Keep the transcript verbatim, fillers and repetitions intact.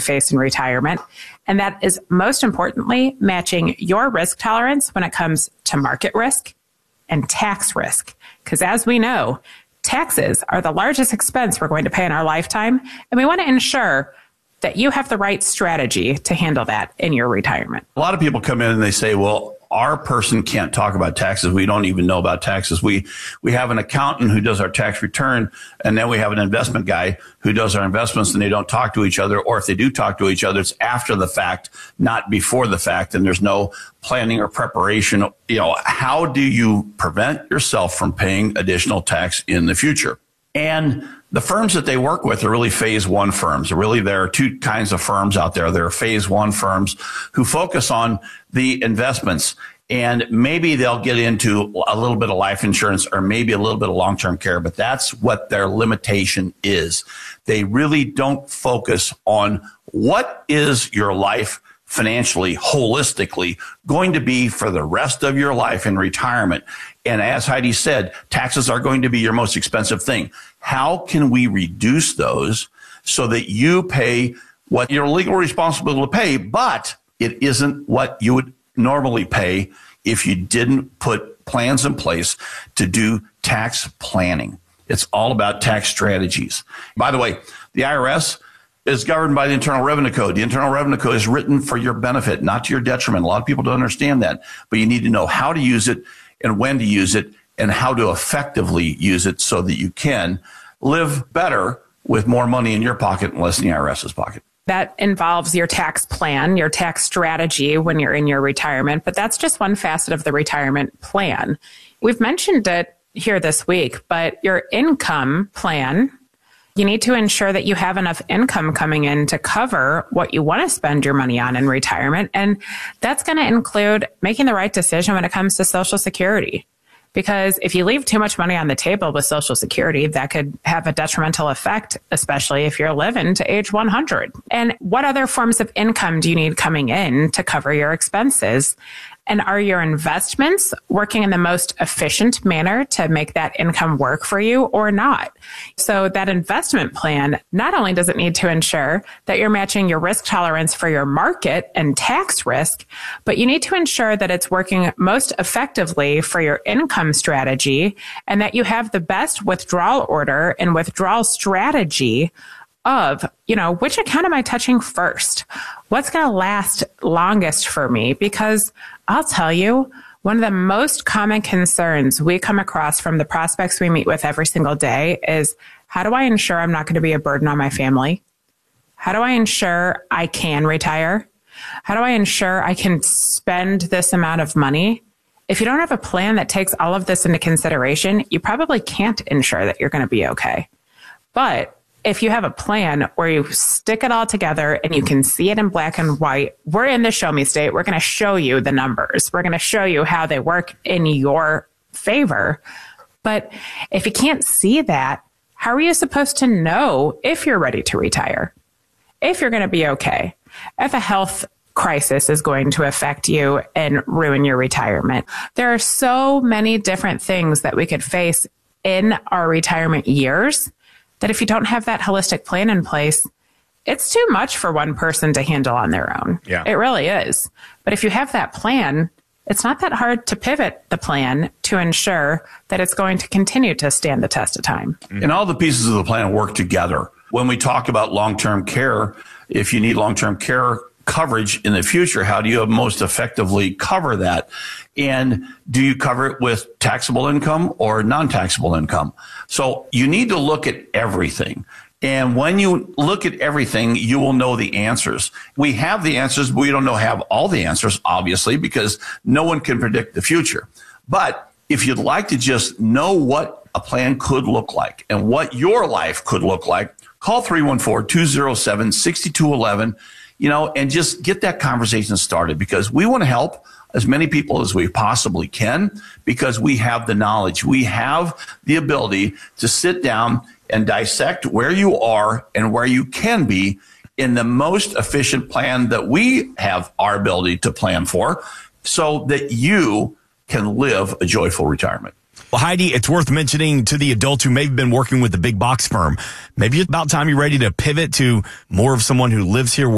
face in retirement. And that is most importantly, matching your risk tolerance when it comes to market risk and tax risk. Because as we know, taxes are the largest expense we're going to pay in our lifetime. And we want to ensure that you have the right strategy to handle that in your retirement. A lot of people come in and they say, well, our person can't talk about taxes. We don't even know about taxes. We we have an accountant who does our tax return, and then we have an investment guy who does our investments, and they don't talk to each other. Or if they do talk to each other, it's after the fact, not before the fact, and there's no planning or preparation. You know, how do you prevent yourself from paying additional tax in the future? And the firms that they work with are really phase one firms. Really, there are two kinds of firms out there. There are phase one firms who focus on the investments, and maybe they'll get into a little bit of life insurance or maybe a little bit of long-term care, but that's what their limitation is. They really don't focus on what is your life financially, holistically, going to be for the rest of your life in retirement. And as Heidi said, taxes are going to be your most expensive thing. How can we reduce those so that you pay what you're legally responsible to pay, but it isn't what you would normally pay if you didn't put plans in place to do tax planning? It's all about tax strategies. By the way, the I R S is governed by the Internal Revenue Code. The Internal Revenue Code is written for your benefit, not to your detriment. A lot of people don't understand that, but you need to know how to use it and when to use it and how to effectively use it so that you can live better with more money in your pocket and less in the IRS's pocket. That involves your tax plan, your tax strategy when you're in your retirement, but that's just one facet of the retirement plan. We've mentioned it here this week, but your income plan, you need to ensure that you have enough income coming in to cover what you want to spend your money on in retirement. And that's going to include making the right decision when it comes to Social Security. Because if you leave too much money on the table with Social Security, that could have a detrimental effect, especially if you're living to age one hundred. And what other forms of income do you need coming in to cover your expenses? And are your investments working in the most efficient manner to make that income work for you or not? So that investment plan, not only does it need to ensure that you're matching your risk tolerance for your market and tax risk, but you need to ensure that it's working most effectively for your income strategy and that you have the best withdrawal order and withdrawal strategy of, you know, which account am I touching first? What's going to last longest for me? Because I'll tell you, one of the most common concerns we come across from the prospects we meet with every single day is, how do I ensure I'm not going to be a burden on my family? How do I ensure I can retire? How do I ensure I can spend this amount of money? If you don't have a plan that takes all of this into consideration, you probably can't ensure that you're going to be okay. But if you have a plan where you stick it all together and you can see it in black and white, we're in the show me state. We're going to show you the numbers. We're going to show you how they work in your favor. But if you can't see that, how are you supposed to know if you're ready to retire? If you're going to be okay? If a health crisis is going to affect you and ruin your retirement? There are so many different things that we could face in our retirement years that if you don't have that holistic plan in place, it's too much for one person to handle on their own. Yeah. It really is. But if you have that plan, it's not that hard to pivot the plan to ensure that it's going to continue to stand the test of time. Mm-hmm. And all the pieces of the plan work together. When we talk about long-term care, if you need long-term care coverage in the future, how do you most effectively cover that? And do you cover it with taxable income or non-taxable income? So you need to look at everything. And when you look at everything, you will know the answers. We have the answers, but we don't know have all the answers, obviously, because no one can predict the future. But if you'd like to just know what a plan could look like and what your life could look like, call three one four, two oh seven, six two one one. You know, and just get that conversation started, because we want to help as many people as we possibly can, because we have the knowledge. We have the ability to sit down and dissect where you are and where you can be in the most efficient plan that we have our ability to plan for, so that you can live a joyful retirement. Well, Heidi, it's worth mentioning to the adults who may have been working with the big box firm, maybe it's about time you're ready to pivot to more of someone who lives here,